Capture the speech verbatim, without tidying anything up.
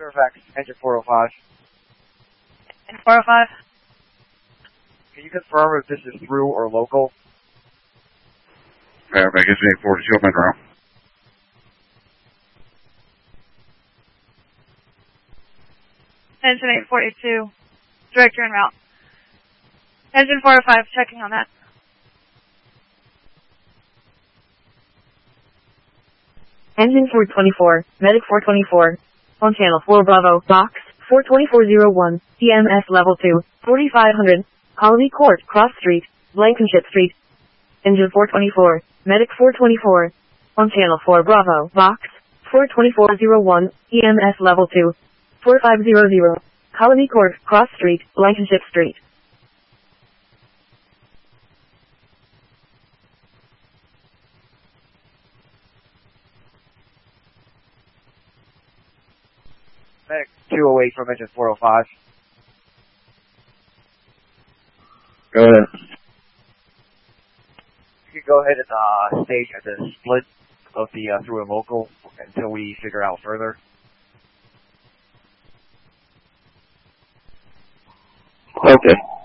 Fairfax, engine four oh five. Engine four oh five. Can you confirm if this is through or local? Fairfax, engine eight forty-two, up and route. Engine eight forty-two, director en route. Engine four oh five, checking on that. Engine four twenty-four, Medic four twenty-four, on channel four Bravo, box four twenty-four oh one, E M S level two, forty-five hundred, Colony Court, Cross Street, Blankenship Street. Engine four twenty-four, Medic four twenty-four, on channel four Bravo, box four twenty-four oh one, E M S level two, forty-five hundred, Colony Court, Cross Street, Blankenship Street. Medic two oh eight from engine four oh five. Go ahead. You can go ahead and uh, stage at the split of the uh, through and local until we figure out further. Okay.